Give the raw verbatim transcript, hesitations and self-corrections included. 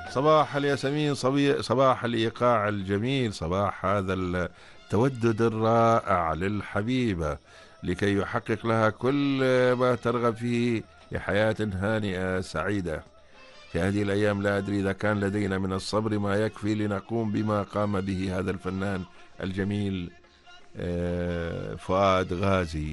صباح الياسمين، صبي- صباح الإيقاع الجميل، صباح هذا التودد الرائع للحبيبة لكي يحقق لها كل ما ترغب فيه لحياة هانئة سعيدة. في هذه الأيام لا أدري إذا كان لدينا من الصبر ما يكفي لنقوم بما قام به هذا الفنان الجميل، آه، فؤاد غازي.